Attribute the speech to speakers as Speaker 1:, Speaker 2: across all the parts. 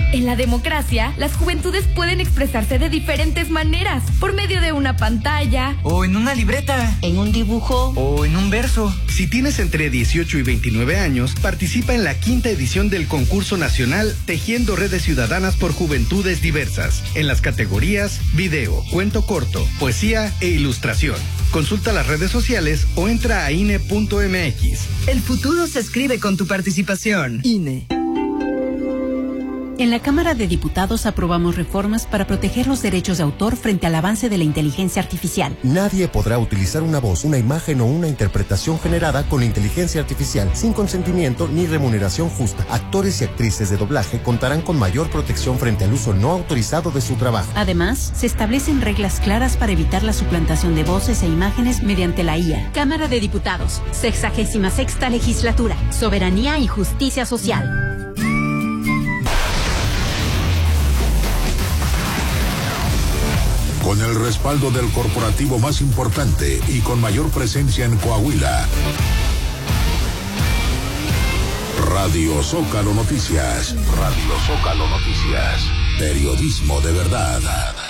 Speaker 1: En la democracia, las juventudes pueden expresarse de diferentes maneras, por medio de una pantalla,
Speaker 2: o en una libreta,
Speaker 3: en un dibujo,
Speaker 2: o en un verso.
Speaker 4: Si tienes entre 18 y 29 años, participa en la 5ª edición del concurso nacional Tejiendo Redes Ciudadanas por Juventudes Diversas, en las categorías video, cuento corto, poesía e ilustración. Consulta las redes sociales o entra a INE.mx.
Speaker 5: El futuro se escribe con tu participación. INE.
Speaker 6: En la Cámara de Diputados aprobamos reformas para proteger los derechos de autor frente al avance de la inteligencia artificial.
Speaker 7: Nadie podrá utilizar una voz, una imagen o una interpretación generada con inteligencia artificial sin consentimiento ni remuneración justa. Actores y actrices de doblaje contarán con mayor protección frente al uso no autorizado de su trabajo.
Speaker 6: Además, se establecen reglas claras para evitar la suplantación de voces e imágenes mediante la IA. Cámara de Diputados, 66ª Legislatura, Soberanía y Justicia Social.
Speaker 8: Con el respaldo del corporativo más importante y con mayor presencia en Coahuila. Radio Zócalo Noticias. Radio Zócalo Noticias. Periodismo de verdad.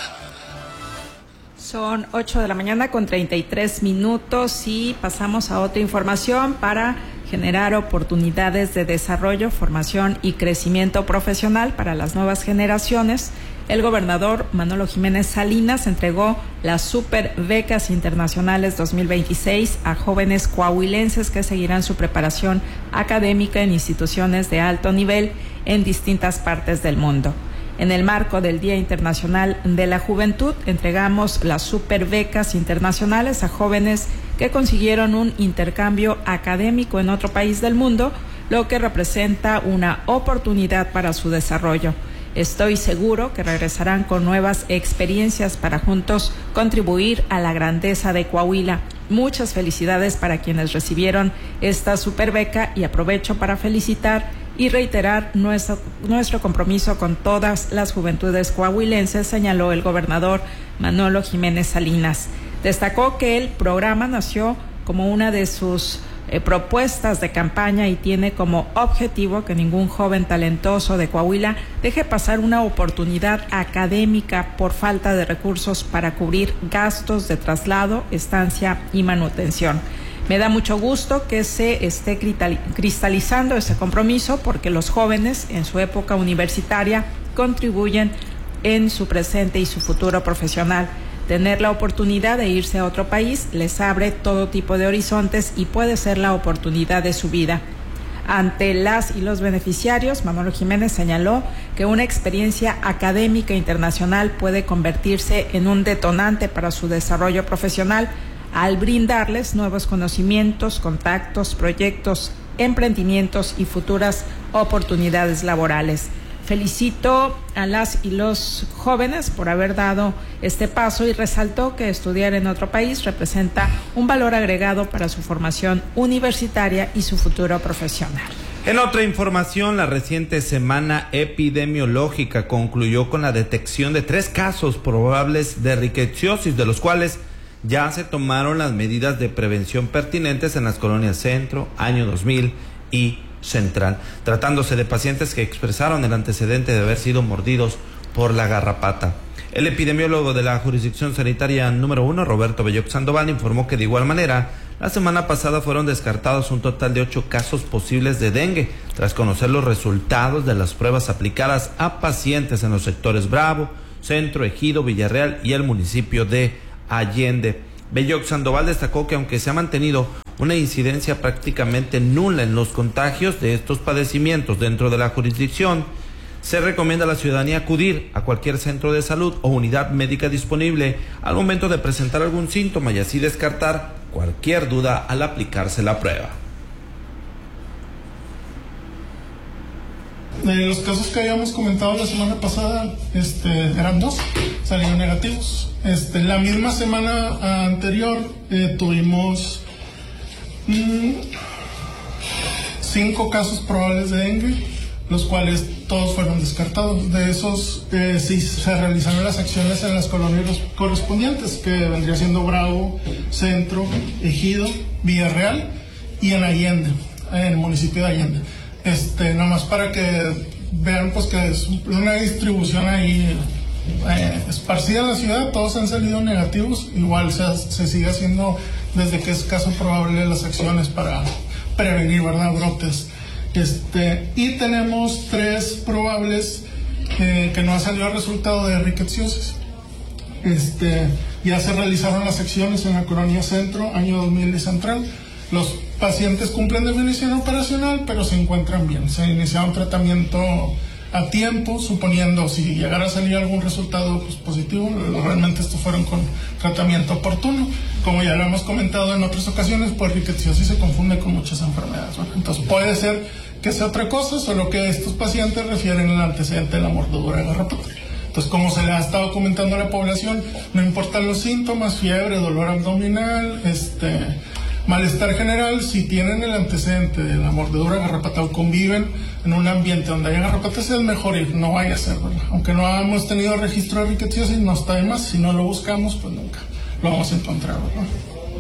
Speaker 9: Son 8 de la mañana con 33 minutos y pasamos a otra información para generar oportunidades de desarrollo, formación y crecimiento profesional para las nuevas generaciones. El gobernador Manolo Jiménez Salinas entregó las Super Becas Internacionales 2026 a jóvenes coahuilenses que seguirán su preparación académica en instituciones de alto nivel en distintas partes del mundo. En el marco del Día Internacional de la Juventud, entregamos las Super Becas Internacionales a jóvenes que consiguieron un intercambio académico en otro país del mundo, lo que representa una oportunidad para su desarrollo. Estoy seguro que regresarán con nuevas experiencias para juntos contribuir a la grandeza de Coahuila. Muchas felicidades para quienes recibieron esta superbeca y aprovecho para felicitar y reiterar nuestro compromiso con todas las juventudes coahuilenses, señaló el gobernador Manolo Jiménez Salinas. Destacó que el programa nació como una de sus propuestas de campaña y tiene como objetivo que ningún joven talentoso de Coahuila deje pasar una oportunidad académica por falta de recursos para cubrir gastos de traslado, estancia y manutención. Me da mucho gusto que se esté cristalizando ese compromiso porque los jóvenes en su época universitaria contribuyen en su presente y su futuro profesional. Tener la oportunidad de irse a otro país les abre todo tipo de horizontes y puede ser la oportunidad de su vida. Ante las y los beneficiarios, Manolo Jiménez señaló que una experiencia académica internacional puede convertirse en un detonante para su desarrollo profesional al brindarles nuevos conocimientos, contactos, proyectos, emprendimientos y futuras oportunidades laborales. Felicito a las y los jóvenes por haber dado este paso y resaltó que estudiar en otro país representa un valor agregado para su formación universitaria y su futuro profesional.
Speaker 10: En otra información, la reciente semana epidemiológica concluyó con la detección de 3 casos probables de riqueciosis, de los cuales ya se tomaron las medidas de prevención pertinentes en las colonias Centro, Año 2000 y Central, tratándose de pacientes que expresaron el antecedente de haber sido mordidos por la garrapata. El epidemiólogo de la jurisdicción sanitaria número 1, Roberto Belloc Sandoval, informó que de igual manera, la semana pasada fueron descartados un total de 8 casos posibles de dengue, tras conocer los resultados de las pruebas aplicadas a pacientes en los sectores Bravo, Centro, Ejido, Villarreal y el municipio de Allende. Belloc Sandoval destacó que aunque se ha mantenido una incidencia prácticamente nula en los contagios de estos padecimientos dentro de la jurisdicción, se recomienda a la ciudadanía acudir a cualquier centro de salud o unidad médica disponible al momento de presentar algún síntoma y así descartar cualquier duda al aplicarse la prueba.
Speaker 11: Los casos que habíamos comentado la semana pasada eran 2, salieron negativos. La misma semana anterior tuvimos 5 casos probables de dengue, los cuales todos fueron descartados. De esos sí se realizaron las acciones en las colonias correspondientes, que vendría siendo Bravo, Centro, Ejido, Villarreal y en Allende, en el municipio de Allende. Nomás para que vean pues que es una distribución ahí esparcida en la ciudad, todos han salido negativos, igual se sigue haciendo desde que es caso probable las acciones para prevenir, ¿verdad?, brotes. Y tenemos 3 probables que no ha salido el resultado de rickettsiosis. Ya se realizaron las acciones en la Colonia Centro, año 2000 y Central. Los pacientes cumplen definición operacional, pero se encuentran bien. Se iniciaron tratamiento a tiempo, suponiendo si llegara a salir algún resultado pues, positivo, realmente estos fueron con tratamiento oportuno. Como ya lo hemos comentado en otras ocasiones, pues rickettsiosis se confunde con muchas enfermedades, ¿no? Entonces puede ser que sea otra cosa, solo que estos pacientes refieren al antecedente de la mordedura de garrapata. Entonces, como se le ha estado comentando a la población, no importan los síntomas, fiebre, dolor abdominal, malestar general, si tienen el antecedente de la mordedura de garrapata o conviven en un ambiente donde haya garrapatas, es mejor ir, no vaya a ser, ¿verdad? Aunque no hemos tenido registro de rickettsiosis, no está de más, si no lo buscamos, pues nunca lo vamos a encontrar, ¿verdad?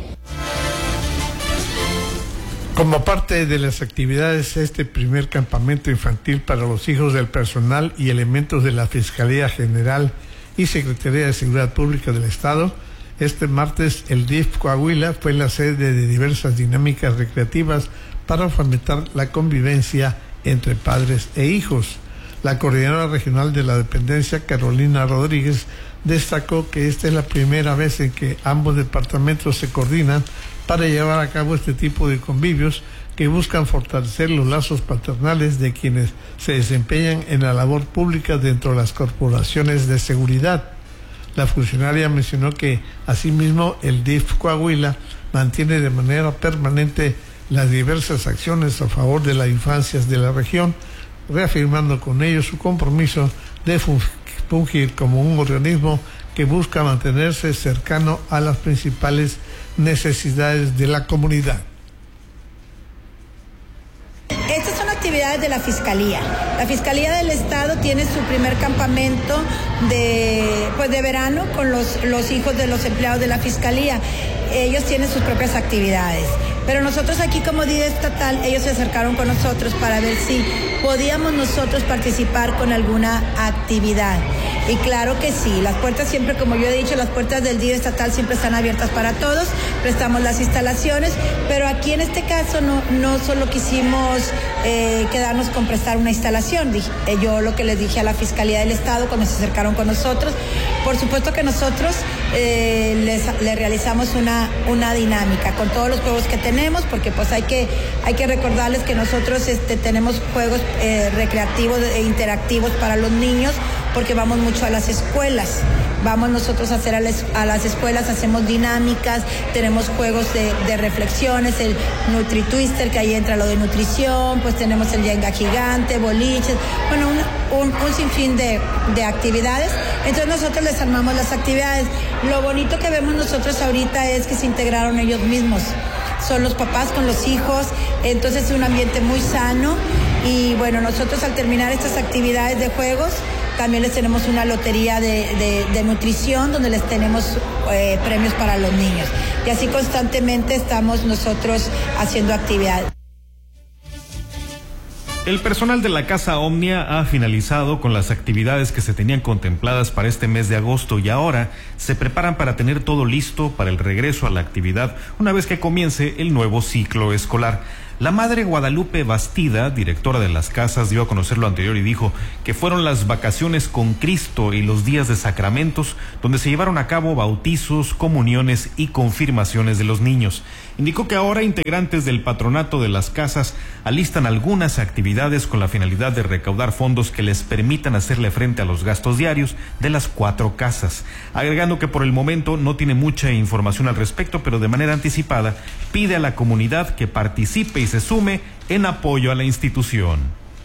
Speaker 3: Como parte de las actividades de este primer campamento infantil para los hijos del personal y elementos de la Fiscalía General y Secretaría de Seguridad Pública del Estado, este martes el DIF Coahuila fue la sede de diversas dinámicas recreativas para fomentar la convivencia entre padres e hijos. La coordinadora regional de la dependencia, Carolina Rodríguez, destacó que esta es la primera vez en que ambos departamentos se coordinan para llevar a cabo este tipo de convivios que buscan fortalecer los lazos paternales de quienes se desempeñan en la labor pública dentro de las corporaciones de seguridad. La funcionaria mencionó que, asimismo, el DIF Coahuila mantiene de manera permanente las diversas acciones a favor de las infancias de la región, reafirmando con ello su compromiso de fungir como un organismo que busca mantenerse cercano a las principales necesidades de la comunidad.
Speaker 12: Estas son actividades de la Fiscalía. La Fiscalía del Estado tiene su primer campamento de verano con los hijos de los empleados de la Fiscalía. Ellos tienen sus propias actividades. Pero nosotros aquí como DIF estatal, ellos se acercaron con nosotros para ver si podíamos nosotros participar con alguna actividad. Y claro que sí, las puertas siempre, como yo he dicho, las puertas del DIF estatal siempre están abiertas para todos, prestamos las instalaciones, pero aquí en este caso no solo quisimos quedarnos con prestar una instalación. Yo lo que les dije a la Fiscalía del Estado cuando se acercaron con nosotros, por supuesto que nosotros les realizamos una dinámica con todos los juegos que tenemos, porque pues hay que recordarles que nosotros tenemos juegos recreativos e interactivos para los niños, porque vamos mucho a las escuelas. Vamos nosotros a hacer a las escuelas, hacemos dinámicas, tenemos juegos de reflexiones, el Nutri Twister, que ahí entra lo de nutrición, pues tenemos el Jenga gigante, boliches, bueno, un sinfín de actividades. Entonces nosotros les armamos las actividades. Lo bonito que vemos nosotros ahorita es que se integraron ellos mismos. Son los papás con los hijos, entonces es un ambiente muy sano. Y bueno, nosotros al terminar estas actividades de juegos, también les tenemos una lotería de nutrición donde les tenemos premios para los niños. Y así constantemente estamos nosotros haciendo actividades.
Speaker 13: El personal de la Casa Omnia ha finalizado con las actividades que se tenían contempladas para este mes de agosto y ahora se preparan para tener todo listo para el regreso a la actividad una vez que comience el nuevo ciclo escolar. La madre Guadalupe Bastida, directora de las casas, dio a conocer lo anterior y dijo que fueron las vacaciones con Cristo y los días de sacramentos donde se llevaron a cabo bautizos, comuniones y confirmaciones de los niños. Indicó que ahora integrantes del patronato de las casas alistan algunas actividades con la finalidad de recaudar fondos que les permitan hacerle frente a los gastos diarios de las 4 casas. Agregando que por el momento no tiene mucha información al respecto, pero de manera anticipada pide a la comunidad que participe y se sume en apoyo a la institución.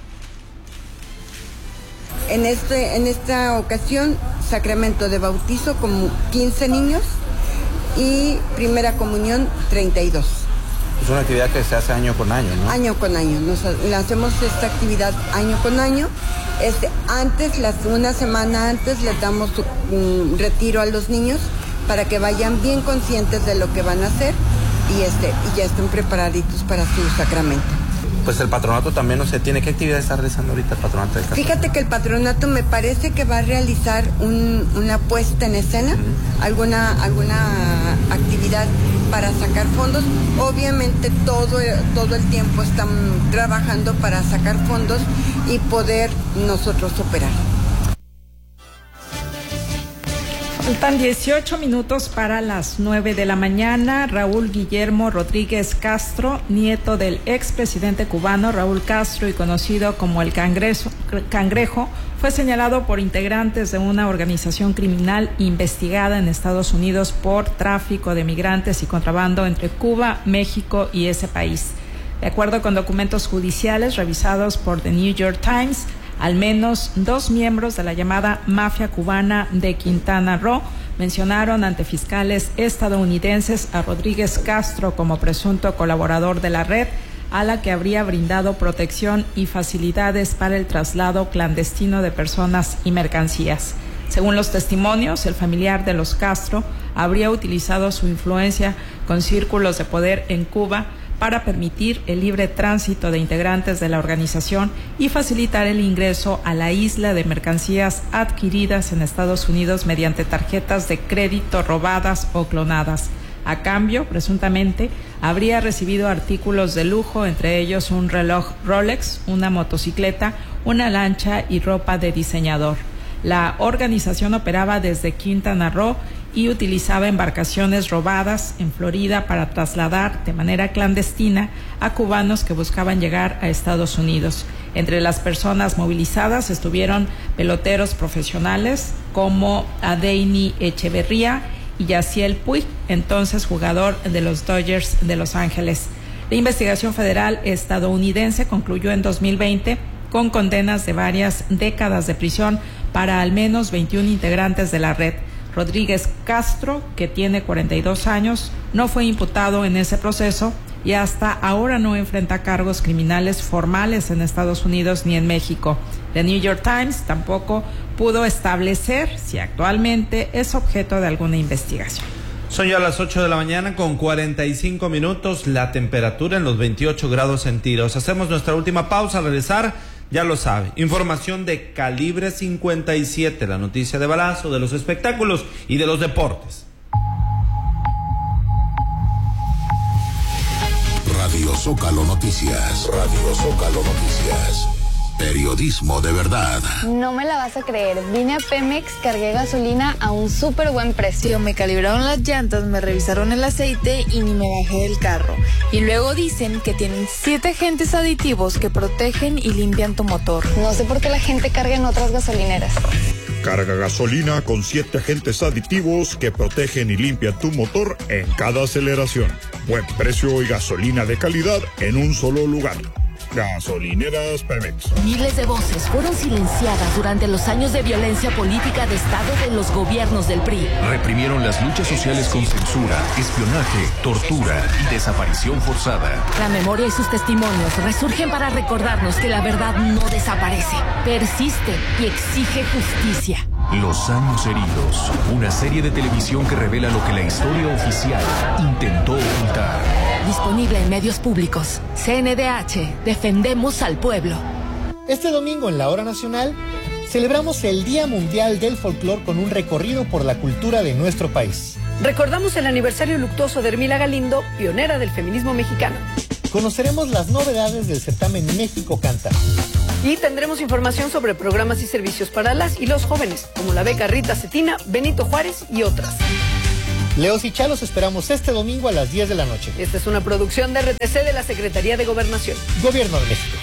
Speaker 14: En esta ocasión, sacramento de bautizo con 15 niños y primera comunión 32.
Speaker 15: Es una actividad que se hace año con año, ¿no?
Speaker 14: Año con año. Hacemos esta actividad año con año. Una semana antes les damos un retiro a los niños para que vayan bien conscientes de lo que van a hacer y ya estén preparaditos para su sacramento.
Speaker 15: pues el patronato también, no sé, ¿tiene qué actividad está realizando ahorita el patronato de Castro?
Speaker 14: Fíjate que el patronato me parece que va a realizar una puesta en escena, alguna actividad para sacar fondos. Obviamente todo el tiempo están trabajando para sacar fondos y poder nosotros operar.
Speaker 9: Faltan 18 minutos para las 9 de la mañana. Raúl Guillermo Rodríguez Castro, nieto del expresidente cubano Raúl Castro y conocido como el Cangrejo, fue señalado por integrantes de una organización criminal investigada en Estados Unidos por tráfico de migrantes y contrabando entre Cuba, México y ese país. De acuerdo con documentos judiciales revisados por The New York Times, al menos 2 miembros de la llamada mafia cubana de Quintana Roo mencionaron ante fiscales estadounidenses a Rodríguez Castro como presunto colaborador de la red, a la que habría brindado protección y facilidades para el traslado clandestino de personas y mercancías. Según los testimonios, el familiar de los Castro habría utilizado su influencia con círculos de poder en Cuba para permitir el libre tránsito de integrantes de la organización y facilitar el ingreso a la isla de mercancías adquiridas en Estados Unidos mediante tarjetas de crédito robadas o clonadas. A cambio, presuntamente, habría recibido artículos de lujo, entre ellos un reloj Rolex, una motocicleta, una lancha y ropa de diseñador. La organización operaba desde Quintana Roo y utilizaba embarcaciones robadas en Florida para trasladar de manera clandestina a cubanos que buscaban llegar a Estados Unidos. Entre las personas movilizadas estuvieron peloteros profesionales como Adeini Echeverría y Yaciel Puig, entonces jugador de los Dodgers de Los Ángeles. La investigación federal estadounidense concluyó en 2020 con condenas de varias décadas de prisión para al menos 21 integrantes de la red. Rodríguez Castro, que tiene 42 años, no fue imputado en ese proceso y hasta ahora no enfrenta cargos criminales formales en Estados Unidos ni en México. The New York Times tampoco pudo establecer si actualmente es objeto de alguna investigación.
Speaker 10: Son ya las 8 de la mañana con 45 minutos, la temperatura en los 28 grados centígrados. Hacemos nuestra última pausa, al regresar, ya lo sabe, información de Calibre 57, la noticia de balazo, de los espectáculos y de los deportes.
Speaker 8: Radio Zócalo Noticias. Radio Zócalo Noticias. Periodismo de verdad.
Speaker 16: No me la vas a creer. Vine a Pemex, cargué gasolina a un súper buen precio. Me calibraron las llantas, me revisaron el aceite y ni me bajé del carro. Y luego dicen que tienen 7 agentes aditivos que protegen y limpian tu motor. No sé por qué la gente carga en otras gasolineras.
Speaker 17: Carga gasolina con 7 agentes aditivos que protegen y limpian tu motor en cada aceleración. Buen precio y gasolina de calidad en un solo lugar. Gasolineras Pemex.
Speaker 18: Miles de voces fueron silenciadas durante los años de violencia política de Estado de los gobiernos del PRI.
Speaker 19: Reprimieron las luchas sociales con censura, espionaje, tortura y desaparición forzada.
Speaker 18: La memoria y sus testimonios resurgen para recordarnos que la verdad no desaparece, persiste y exige justicia.
Speaker 19: Los años heridos, una serie de televisión que revela lo que la historia oficial intentó ocultar.
Speaker 18: Disponible en medios públicos. CNDH, defendemos al pueblo.
Speaker 20: Este domingo en la Hora Nacional celebramos el Día Mundial del Folclor con un recorrido por la cultura de nuestro país.
Speaker 21: Recordamos el aniversario luctuoso de Hermila Galindo, pionera del feminismo mexicano.
Speaker 20: Conoceremos las novedades del certamen México Canta.
Speaker 21: Y tendremos información sobre programas y servicios para las y los jóvenes, como la beca Rita Cetina, Benito Juárez y otras.
Speaker 20: Leos y Chalos esperamos este domingo a las 10 de la noche.
Speaker 21: Esta es una producción de RTC de la Secretaría de Gobernación.
Speaker 20: Gobierno de México.